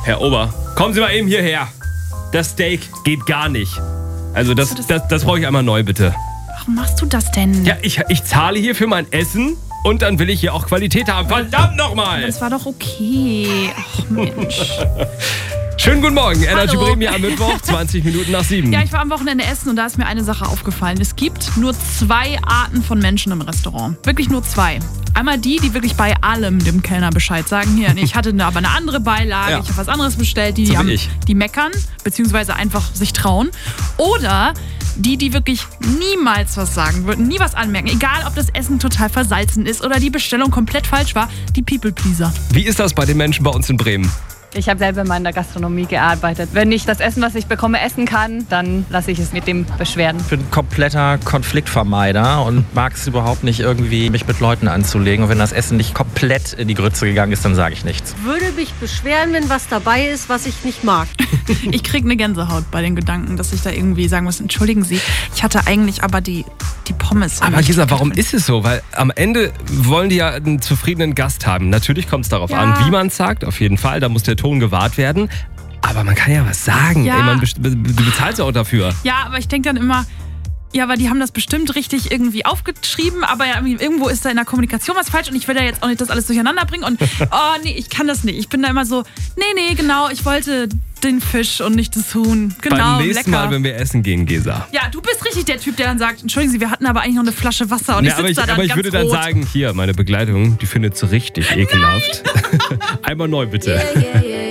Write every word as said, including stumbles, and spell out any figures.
Herr Ober, kommen Sie mal eben hierher. Das Steak geht gar nicht. Also das, das, das, das brauche ich einmal neu, bitte. Warum machst du das denn? Ja, ich, ich zahle hier für mein Essen und dann will ich hier auch Qualität haben. Verdammt nochmal! Das war doch okay. Ach Mensch. Schönen guten Morgen, Energy Hallo. Bremen hier am Mittwoch, zwanzig Minuten nach sieben. Ja, ich war am Wochenende essen und da ist mir eine Sache aufgefallen. Es gibt nur zwei Arten von Menschen im Restaurant. Wirklich nur zwei. Einmal die, die wirklich bei allem dem Kellner Bescheid sagen. Hier, ich hatte aber eine andere Beilage, Ja. ich habe was anderes bestellt. Die, So die, wie haben, ich. die meckern, beziehungsweise einfach sich trauen. Oder die, die wirklich niemals was sagen würden, nie was anmerken. Egal, ob das Essen total versalzen ist oder die Bestellung komplett falsch war. Die People-Pleaser. Wie ist das bei den Menschen bei uns in Bremen? Ich habe selber mal in der Gastronomie gearbeitet. Wenn ich das Essen, was ich bekomme, essen kann, dann lasse ich es mit dem beschweren. Ich bin ein kompletter Konfliktvermeider und mag es überhaupt nicht, irgendwie mich mit Leuten anzulegen. Und wenn das Essen nicht komplett in die Grütze gegangen ist, dann sage ich nichts. Würde mich beschweren, wenn was dabei ist, was ich nicht mag. Ich kriege eine Gänsehaut bei den Gedanken, dass ich da irgendwie sagen muss, entschuldigen Sie, ich hatte eigentlich aber die, die Pommes. Aber Gisa, warum ist es so? Weil am Ende wollen die ja einen zufriedenen Gast haben. Natürlich kommt es darauf Ja. an, wie man es sagt, auf jeden Fall. Da muss der Ton gewahrt werden. Aber man kann ja was sagen. Ja. Ey, man best- be- du bezahlst ja auch dafür. Ja, aber ich denke dann immer, ja, aber die haben das bestimmt richtig irgendwie aufgeschrieben, aber ja, irgendwo ist da in der Kommunikation was falsch und ich will da jetzt auch nicht das alles durcheinander bringen und oh nee, ich kann das nicht. Ich bin da immer so, nee, nee, genau, ich wollte den Fisch und nicht das Huhn. Genau, Beim nächsten lecker. Mal, wenn wir essen gehen, Gesa. Ja, du bist richtig der Typ, der dann sagt, entschuldigen Sie, wir hatten aber eigentlich noch eine Flasche Wasser und Ja, ich aber sitze ich, da dann aber ich ganz würde dann rot. sagen, hier, meine Begleitung, die findet es richtig ekelhaft. Einmal neu, bitte. Yeah, yeah, yeah.